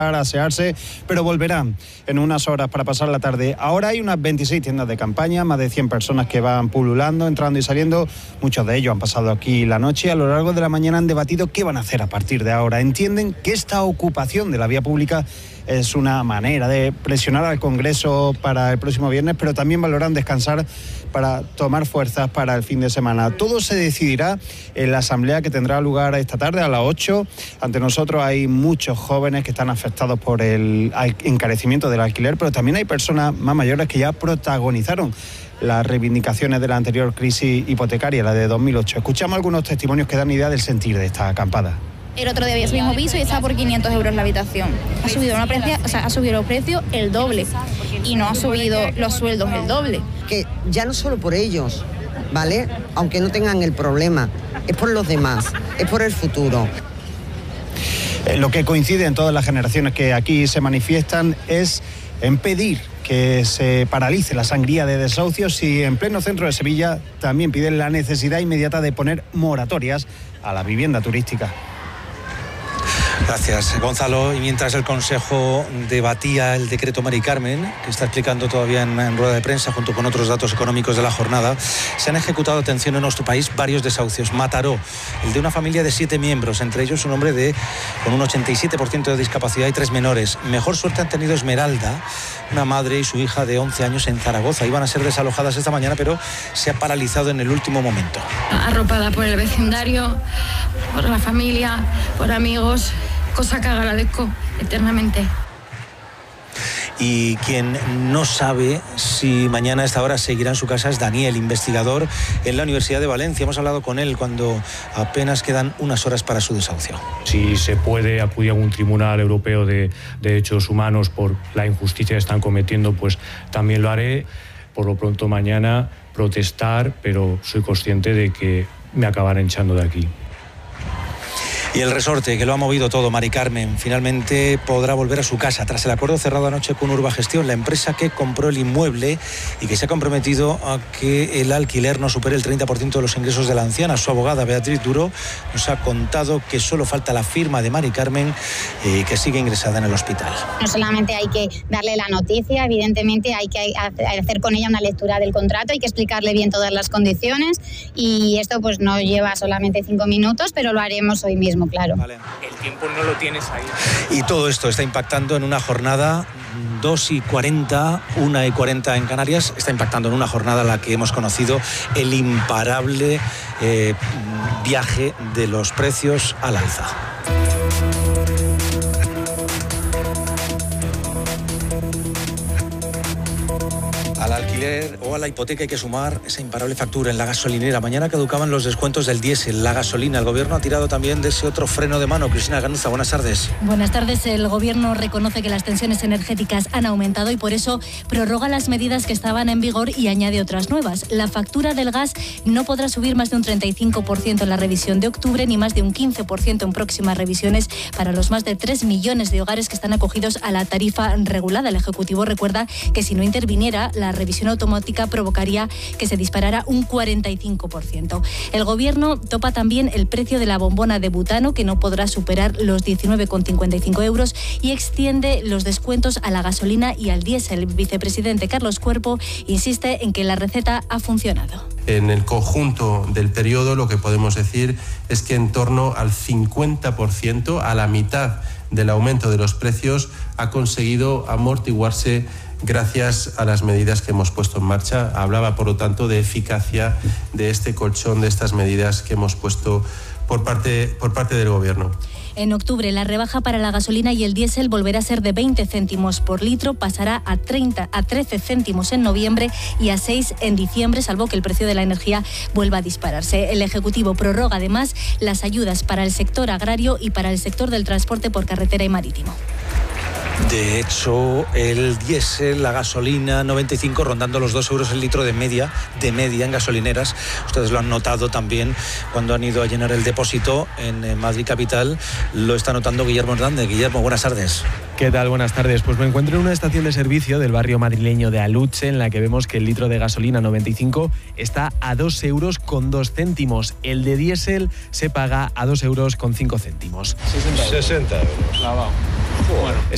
asearse, pero volverán en unas horas para pasar la tarde. Ahora hay unas 26 tiendas de campaña, más de 100 personas que van pululando, entrando y saliendo. Muchos de ellos han pasado aquí la noche y a lo largo de la mañana han debatido qué van a hacer a partir de ahora. Entienden que esta ocupación de la vía pública es una manera de presionar al Congreso para el próximo viernes, pero también valoran descansar para tomar fuerzas para el fin de semana. Todo se decidirá en la asamblea que tendrá lugar esta tarde a las 8. Ante nosotros hay muchos jóvenes que están afectados por el encarecimiento del alquiler, pero también hay personas más mayores que ya protagonizaron las reivindicaciones de la anterior crisis hipotecaria, la de 2008. Escuchamos algunos testimonios que dan idea del sentir de esta acampada. El otro día había su mismo piso y estaba por 500 euros la habitación. Ha subido los precios el doble y no ha subido los sueldos el doble. Que ya no solo por ellos, ¿vale? Aunque no tengan el problema, es por los demás, es por el futuro. Lo que coincide en todas las generaciones que aquí se manifiestan es en pedir que se paralice la sangría de desahucios y en pleno centro de Sevilla también piden la necesidad inmediata de poner moratorias a la vivienda turística. Gracias, Gonzalo. Y mientras el Consejo debatía el decreto Mari Carmen, que está explicando todavía en rueda de prensa, junto con otros datos económicos de la jornada, se han ejecutado, atención, en nuestro país varios desahucios. Mataró, el de una familia de 7 miembros, entre ellos un hombre con un 87% de discapacidad y 3 menores. Mejor suerte han tenido Esmeralda, una madre y su hija de 11 años en Zaragoza. Iban a ser desalojadas esta mañana, pero se ha paralizado en el último momento. Arropada por el vecindario, por la familia, por amigos, cosa que agradezco eternamente. Y quien no sabe si mañana a esta hora seguirá en su casa es Daniel, investigador en la Universidad de Valencia. Hemos hablado con él cuando apenas quedan unas horas para su desahucio. Si se puede acudir a un tribunal europeo de derechos humanos por la injusticia que están cometiendo, pues también lo haré. Por lo pronto mañana protestar, pero soy consciente de que me acabarán echando de aquí. Y el resorte que lo ha movido todo, Mari Carmen, finalmente podrá volver a su casa tras el acuerdo cerrado anoche con Urbagestión, la empresa que compró el inmueble y que se ha comprometido a que el alquiler no supere el 30% de los ingresos de la anciana. Su abogada, Beatriz Duro, nos ha contado que solo falta la firma de Mari Carmen, que sigue ingresada en el hospital. No solamente hay que darle la noticia, evidentemente hay que hacer con ella una lectura del contrato, hay que explicarle bien todas las condiciones y esto pues no lleva solamente 5 minutos, pero lo haremos hoy mismo. Claro. Vale. El tiempo no lo tienes ahí. Y todo esto está impactando en una jornada 2:40, 1:40 en Canarias. Está impactando en una jornada en la que hemos conocido el imparable viaje de los precios al alza. Al alquiler o a la hipoteca hay que sumar esa imparable factura en la gasolinera. Mañana caducaban los descuentos del diésel, la gasolina. El Gobierno ha tirado también de ese otro freno de mano. Cristina Ganuza, buenas tardes. Buenas tardes. El Gobierno reconoce que las tensiones energéticas han aumentado y por eso prorroga las medidas que estaban en vigor y añade otras nuevas. La factura del gas no podrá subir más de un 35% en la revisión de octubre ni más de un 15% en próximas revisiones para los más de 3 millones de hogares que están acogidos a la tarifa regulada. El Ejecutivo recuerda que si no interviniera, la revisión automática provocaría que se disparara un 45%. El Gobierno topa también el precio de la bombona de butano, que no podrá superar los 19,55 euros, y extiende los descuentos a la gasolina y al diésel. El vicepresidente Carlos Cuerpo insiste en que la receta ha funcionado. En el conjunto del periodo lo que podemos decir es que en torno al 50%, a la mitad del aumento de los precios, ha conseguido amortiguarse gracias a las medidas que hemos puesto en marcha. Hablaba, por lo tanto, de eficacia de este colchón, de estas medidas que hemos puesto por parte del Gobierno. En octubre, la rebaja para la gasolina y el diésel volverá a ser de 20 céntimos por litro, pasará a 13 céntimos en noviembre y a 6 en diciembre, salvo que el precio de la energía vuelva a dispararse. El Ejecutivo prorroga además las ayudas para el sector agrario y para el sector del transporte por carretera y marítimo. De hecho, el diésel, la gasolina, 95, rondando los 2 euros el litro de media en gasolineras. Ustedes lo han notado también cuando han ido a llenar el depósito en Madrid Capital. Lo está notando Guillermo Hernández. Guillermo, buenas tardes. ¿Qué tal? Buenas tardes. Pues me encuentro en una estación de servicio del barrio madrileño de Aluche, en la que vemos que el litro de gasolina 95 está a 2 euros con 2 céntimos. El de diésel se paga a 2 euros con 5 céntimos. 60 euros. Bueno,